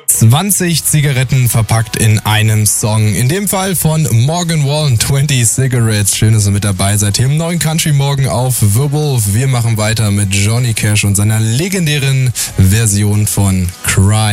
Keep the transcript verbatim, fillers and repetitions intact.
zwanzig Zigaretten verpackt in einem Song. In dem Fall von Morgan Wallen, zwanzig Cigarettes. Schön, dass ihr mit dabei seid. Hier im neuen Country Morgen auf Wirbel. Wir machen weiter mit Johnny Cash und seiner legendären Version von Cry.